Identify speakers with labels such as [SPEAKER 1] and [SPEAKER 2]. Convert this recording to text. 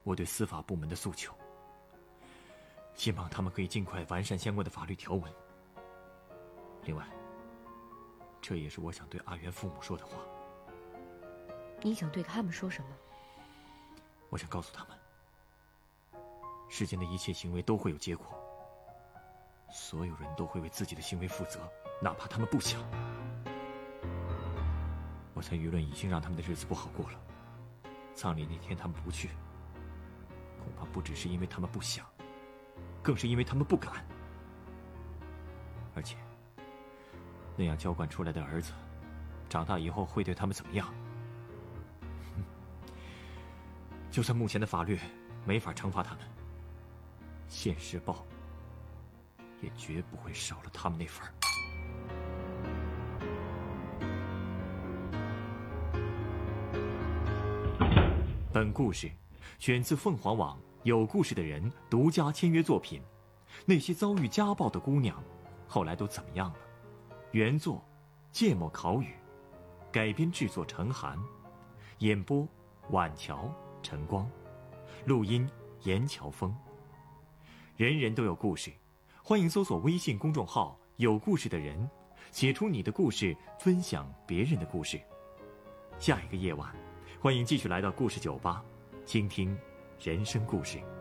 [SPEAKER 1] 我对司法部门的诉求，希望他们可以尽快完善相关的法律条文。另外，这也是我想对阿元父母说的话。
[SPEAKER 2] 你想对他们说什么？
[SPEAKER 1] 我想告诉他们，世间的一切行为都会有结果，所有人都会为自己的行为负责，哪怕他们不想。我猜舆论已经让他们的日子不好过了，葬礼那天他们不去，恐怕不只是因为他们不想，更是因为他们不敢。而且那样娇惯出来的儿子，长大以后会对他们怎么样？就算目前的法律没法惩罚他们，现世报也绝不会少了他们那份儿。本故事选自凤凰网有故事的人独家签约作品《那些遭遇家暴的姑娘后来都怎么样了》，原作芥末烤语，改编制作陈寒，演播晚桥、晨光，录音严乔峰。人人都有故事，欢迎搜索微信公众号有故事的人，写出你的故事，分享别人的故事。下一个夜晚，欢迎继续来到故事酒吧，倾听人生故事。